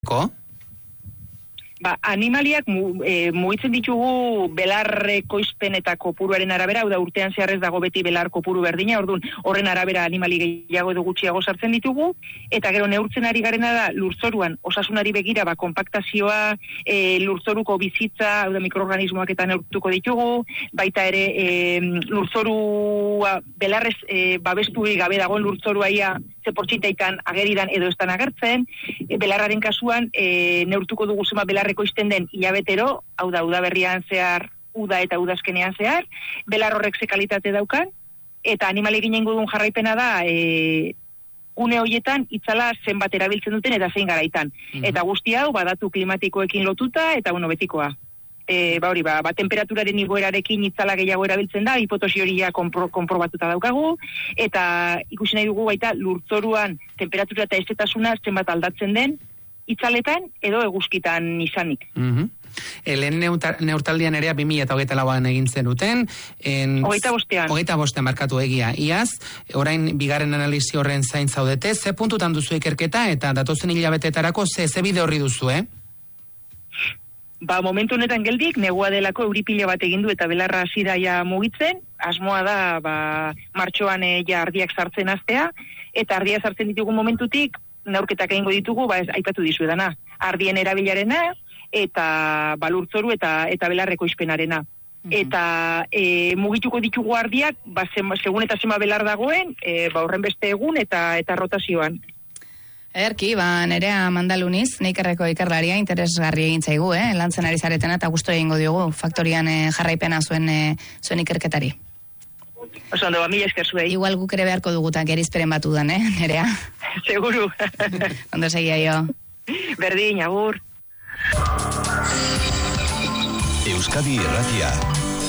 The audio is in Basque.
Animaliak mugitzen ditugu belar ekoizpen eta kopuruaren arabera, hau da urtean zehar ez dago beti belar kopuru berdina, orduan horren arabera animali gehiago edo gutxiago sartzen ditugu, eta gero neurtzen ari garena da lurzoruan osasunari begira konpaktazioa, lurzoruko bizitza, hau da mikroorganismoak eta neurtuko ditugu, baita ere lurzorua belarrez babestu gabe dagoen lurzorua ia ze portxitaitan ageridan edo estan agertzen, belarraren kasuan neurtuko dugu zema belarreko izten den hilabetero, hau da udaberrian zehar, uda eta udazkenean zehar, belar horrek ze kalitate daukan, eta animali ginen duen jarraipena da gune horietan itzala zenbat erabiltzen duten eta zein garaitan. Eta guzti hau badatu klimatikoekin lotuta eta betikoa. Temperaturaren igoerarekin itzala gehiago erabiltzen da, hipotosi hori ja konprobatuta daukagu, eta ikusi nahi dugu baita lurzoruan temperatura eta estetasuna zenbat aldatzen den, itzaletan edo eguzkitan izanik. Lehen neurtaldian ere 2024an egin zenuten. 25 markatu egia. Iaz, orain bigarren analizi horren zain zaudete, ze puntutan duzu ikerketa eta datozen hilabetetarako ze bide horri duzu, Momentu honetan geldik, negua delako euripila bat egin du eta belarra hasi da ja mugitzen, asmoa da martxoan ja ardiak sartzen hastea, eta ardia sartzen ditugu momentutik, neurketak egingo ditugu, aipatu dizuedana, ardien erabilarena, eta lurzoru eta belarreko izpenarena. Eta mugituko ditugu ardiak, segun eta zema belar dagoen, horren beste egun eta rotazioan. Ederki, Nerea Mandaluniz, Neikerreko ikerlaria interesgarri egin zaigu, lantzen ari zaretena eta gustu egingo diogu faktorian jarraipena zuen ikerketari. Oso ondo, mila esker zuei. Igual guk ere beharko dugutan gerizperen batu dan, Nerea? Seguru. Ondo segia jo. Berdin, agur. Euskadi Irratia.